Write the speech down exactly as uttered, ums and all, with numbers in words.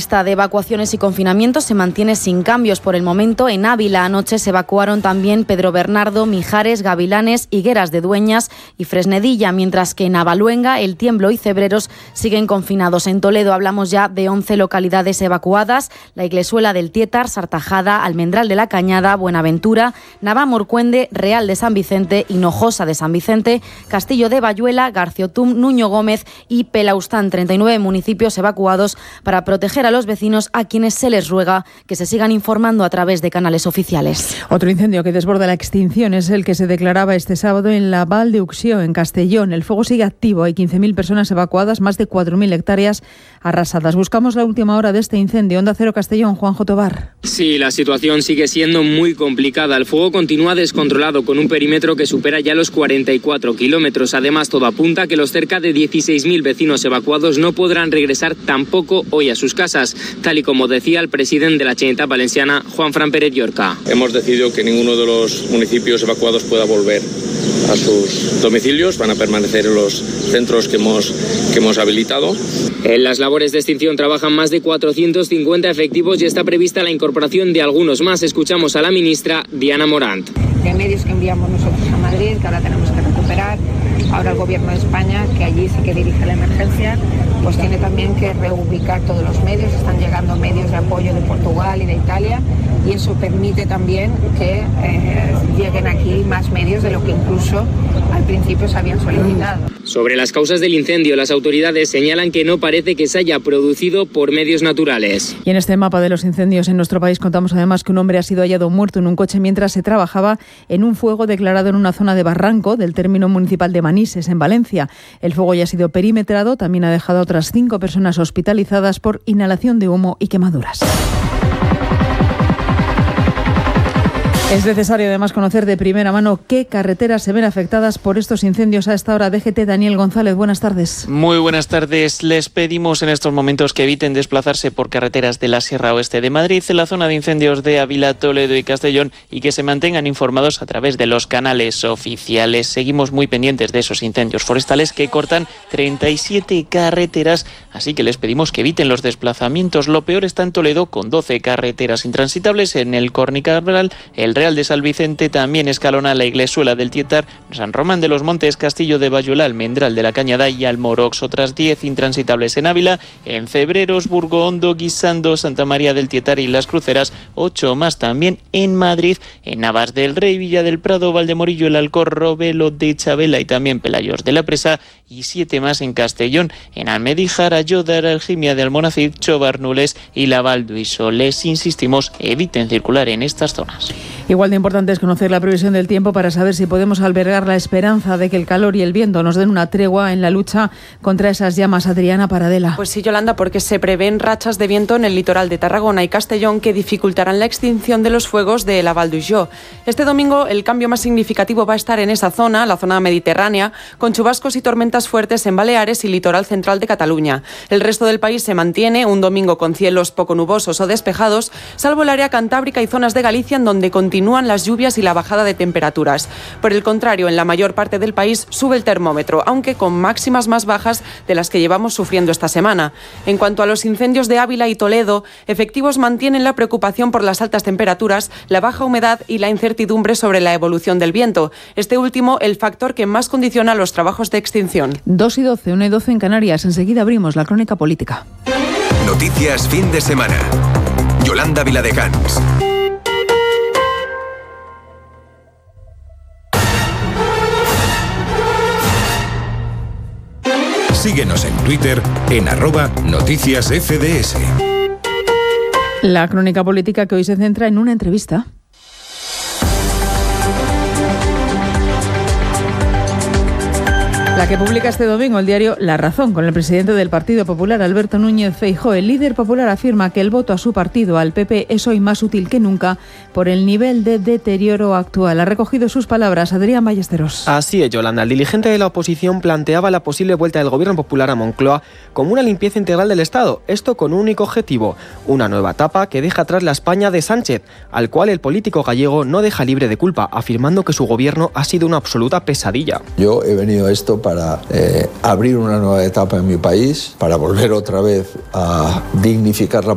lista de evacuaciones y confinamientos se mantiene sin cambios por el momento. En Ávila anoche se evacuaron también Pedro Bernardo, Mijares, Gavilanes, Higueras de Dueñas y Fresnedilla, mientras que en Avaluenga, El Tiemblo y Cebreros siguen confinados. En Toledo hablamos ya de once localidades evacuadas: la Iglesuela del Tietar, Sartajada, Almendral de la Cañada, Buenaventura, Navamorcuende, Real de San Vicente, Hinojosa de San Vicente, Castillo de Bayuela, Garciotum, Nuño Gómez y Pelaustán. treinta y nueve municipios evacuados para proteger a los vecinos, a quienes se les ruega que se sigan informando a través de canales oficiales. Otro incendio que desborda la extinción es el que se declaraba este sábado en la Val de Uxó, en Castellón. El fuego sigue activo, hay quince mil personas evacuadas, más de cuatro mil hectáreas arrasadas. Buscamos la última hora de este incendio. Onda Cero Castellón, Juanjo Tobar. Sí, la situación sigue siendo muy complicada. El fuego continúa descontrolado con un perímetro que supera ya los cuarenta y cuatro kilómetros. Además, todo apunta a que los cerca de dieciséis mil vecinos evacuados no podrán regresar tampoco hoy a sus casas, tal y como decía el presidente de la Generalitat Valenciana, Juanfran Pérez Llorca. Hemos decidido que ninguno de los municipios evacuados pueda volver a sus domicilios, van a permanecer en los centros que hemos, que hemos habilitado. En las labores de extinción trabajan más de cuatrocientos cincuenta efectivos y está prevista la incorporación de algunos más. Escuchamos a la ministra Diana Morant. De medios que enviamos nosotros a Madrid, que ahora tenemos que recuperar. Ahora el Gobierno de España, que allí sí que dirige la emergencia, pues tiene también que reubicar todos los medios. Están llegando medios de apoyo de Portugal y de Italia, y eso permite también que eh, lleguen aquí más medios de lo que incluso al principio se habían solicitado. Sobre las causas del incendio, las autoridades señalan que no parece que se haya producido por medios naturales. Y en este mapa de los incendios en nuestro país contamos además que un hombre ha sido hallado muerto en un coche mientras se trabajaba en un fuego declarado en una zona de Barranco del término municipal de Manises, en Valencia. El fuego ya ha sido perimetrado, también ha dejado a otras cinco personas hospitalizadas por inhalación de humo y quemaduras. Es necesario además conocer de primera mano qué carreteras se ven afectadas por estos incendios. A esta hora, D G T, Daniel González, buenas tardes. Muy buenas tardes. Les pedimos en estos momentos que eviten desplazarse por carreteras de la Sierra Oeste de Madrid, en la zona de incendios de Ávila, Toledo y Castellón, y que se mantengan informados a través de los canales oficiales. Seguimos muy pendientes de esos incendios forestales que cortan treinta y siete carreteras, así que les pedimos que eviten los desplazamientos. Lo peor está en Toledo, con doce carreteras intransitables, en el Cornicabral, el Real de San Vicente, también Escalona, la Iglesuela del Tietar, San Román de los Montes, Castillo de Bayuela, Almendral de la Cañada y Almorox. Otras diez intransitables en Ávila, en Cebreros, Burgo Hondo, Guisando, Santa María del Tietar y Las Cruceras. Ocho más también en Madrid, en Navas del Rey, Villa del Prado, Valdemorillo, El Alcorro, Velo de Chabela y también Pelayos de la Presa. Y siete más en Castellón, en Almedíjar, Ayodar, Algimia de Almonacid, Chobarnules y Lavalduiso. Les insistimos, eviten circular en estas zonas. Igual de importante es conocer la previsión del tiempo para saber si podemos albergar la esperanza de que el calor y el viento nos den una tregua en la lucha contra esas llamas. Adriana Paradela. Pues sí, Yolanda, porque se prevén rachas de viento en el litoral de Tarragona y Castellón que dificultarán la extinción de los fuegos de la Val d'Uixó. Este domingo el cambio más significativo va a estar en esa zona, la zona mediterránea, con chubascos y tormentas fuertes en Baleares y litoral central de Cataluña. El resto del país se mantiene un domingo con cielos poco nubosos o despejados, salvo el área cantábrica y zonas de Galicia, en donde continúa Continúan las lluvias y la bajada de temperaturas. Por el contrario, en la mayor parte del país sube el termómetro, aunque con máximas más bajas de las que llevamos sufriendo esta semana. En cuanto a los incendios de Ávila y Toledo, efectivos mantienen la preocupación por las altas temperaturas, la baja humedad y la incertidumbre sobre la evolución del viento. Este último, el factor que más condiciona los trabajos de extinción. dos y doce, una y doce en Canarias. Enseguida abrimos la crónica política. Noticias fin de semana. Yolanda Viladecans. Síguenos en Twitter en arroba noticias F D S. La crónica política que hoy se centra en una entrevista. La que publica este domingo el diario La Razón, con el presidente del Partido Popular, Alberto Núñez Feijóo. El líder popular afirma que el voto a su partido, al P P, es hoy más útil que nunca por el nivel de deterioro actual. Ha recogido sus palabras Adrián Ballesteros. Así es, Yolanda. El dirigente de la oposición planteaba la posible vuelta del Gobierno Popular a Moncloa como una limpieza integral del Estado. Esto con un único objetivo, una nueva etapa que deja atrás la España de Sánchez, al cual el político gallego no deja libre de culpa, afirmando que su gobierno ha sido una absoluta pesadilla. Yo he venido a esto para para eh, abrir una nueva etapa en mi país, para volver otra vez a dignificar la